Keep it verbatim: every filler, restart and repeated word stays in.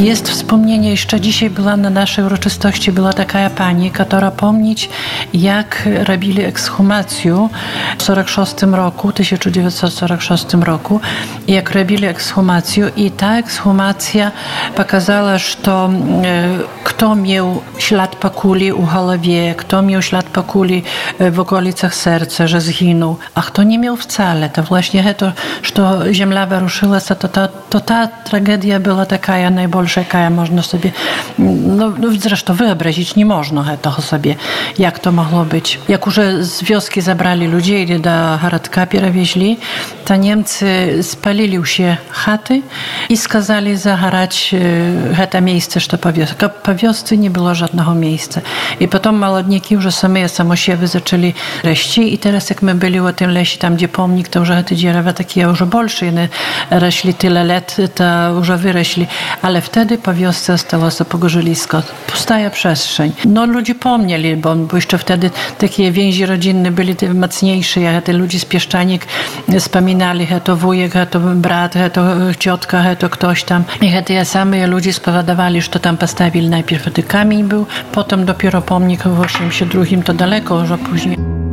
Jest wspomnienie, jeszcze dzisiaj była na naszej uroczystości, była taka pani, która pomnieć, jak robili ekshumację w sорок szóstym roku, tysiąc dziewięćset сорок szóstym roku, jak robili ekshumację i ta ekshumacja pokazała, że to, kto miał ślad po kuli u głowie, kto miał ślad po kuli w okolicach serca, że zginął, a kto nie miał wcale. To właśnie to, że ziemia wyruszyła, to ta, to ta tragedia była taka najbardziej, jaka można sobie, no, no zresztą wyobrazić nie można tego sobie, jak to mogło być. Jak już z wioski zabrali ludzi i do Haradka przewieźli, to Niemcy spalili się chaty i skazali zaharać to miejsce, że po wiosce. Po wiosce nie było żadnego miejsca. I potem malodniki już same samosiewy zaczęli reści i teraz jak my byli w tym lesie, tam gdzie pomnik, to już te drzewa takie już больше, one rośli tyle lat, to już wyrośli. Ale wtedy po wiosce zostało pogorzylisko. Pustaja przestrzeń. No ludzie pomnieli, bo, bo jeszcze wtedy takie więzi rodzinne byli mocniejsze, jak te ludzie z Pieszczanik wspominali, to wujek, to brat, to ciotka, to ktoś tam. I te same ludzie spowodowali, że to tam postawili najpierw ten kamień był, potem dopiero pomnik w osiemdziesiątym drugim to daleko, że później.